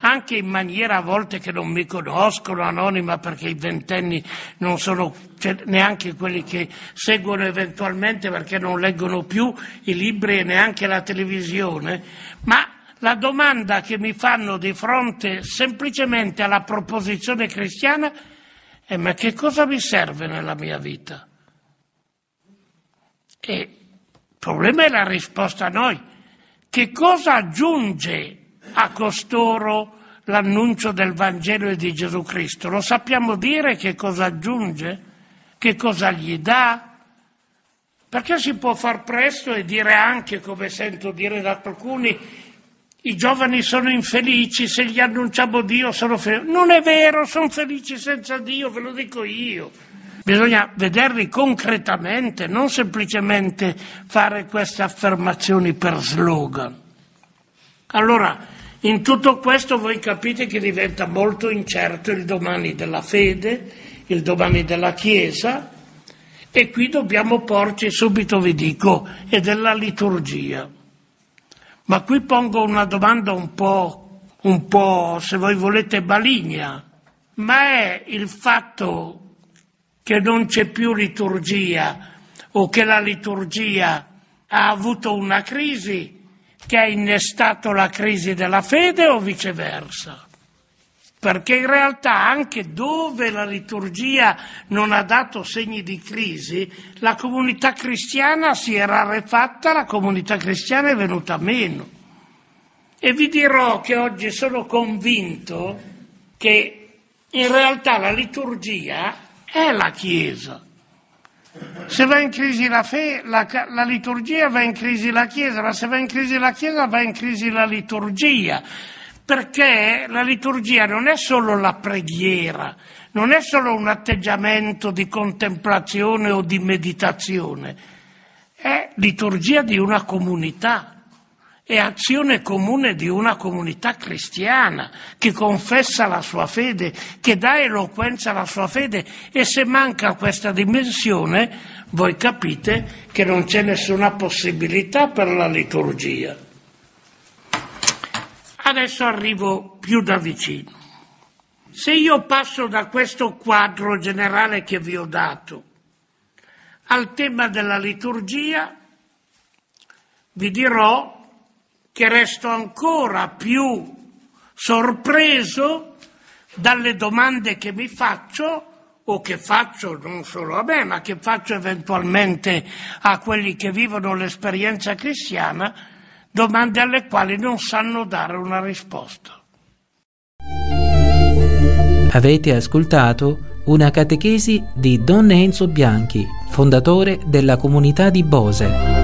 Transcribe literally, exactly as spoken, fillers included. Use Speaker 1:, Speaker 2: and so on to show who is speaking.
Speaker 1: anche in maniera a volte che non mi conoscono, anonima, perché i ventenni non sono cioè, neanche quelli che seguono eventualmente perché non leggono più i libri e neanche la televisione, ma la domanda che mi fanno di fronte semplicemente alla proposizione cristiana è: ma che cosa mi serve nella mia vita? E il problema è la risposta a noi. Che cosa aggiunge a costoro l'annuncio del Vangelo e di Gesù Cristo? Lo sappiamo dire che cosa aggiunge? Che cosa gli dà? Perché si può far presto e dire anche, come sento dire da alcuni, i giovani sono infelici, se gli annunciamo Dio sono felici. Non è vero, sono felici senza Dio, ve lo dico io. Bisogna vederli concretamente, non semplicemente fare queste affermazioni per slogan. Allora, in tutto questo voi capite che diventa molto incerto il domani della fede, il domani della Chiesa, e qui dobbiamo porci, subito vi dico, e della liturgia. Ma qui pongo una domanda un po', un po', se voi volete, maligna. Ma è il fatto che non c'è più liturgia o che la liturgia ha avuto una crisi che ha innestato la crisi della fede o viceversa? Perché in realtà anche dove la liturgia non ha dato segni di crisi, la comunità cristiana si è rarefatta, la comunità cristiana è venuta meno. E vi dirò che oggi sono convinto che in realtà la liturgia è la Chiesa. Se va in crisi la, fe, la, la liturgia, va in crisi la Chiesa, ma se va in crisi la Chiesa, va in crisi la liturgia. Perché la liturgia non è solo la preghiera, non è solo un atteggiamento di contemplazione o di meditazione, è liturgia di una comunità, è azione comune di una comunità cristiana che confessa la sua fede, che dà eloquenza alla sua fede, e se manca questa dimensione voi capite che non c'è nessuna possibilità per la liturgia. Adesso arrivo più da vicino. Se io passo da questo quadro generale che vi ho dato al tema della liturgia, vi dirò che resto ancora più sorpreso dalle domande che mi faccio, o che faccio non solo a me, ma che faccio eventualmente a quelli che vivono l'esperienza cristiana, domande alle quali non sanno dare una risposta.
Speaker 2: Avete ascoltato una catechesi di Don Enzo Bianchi, fondatore della comunità di Bose.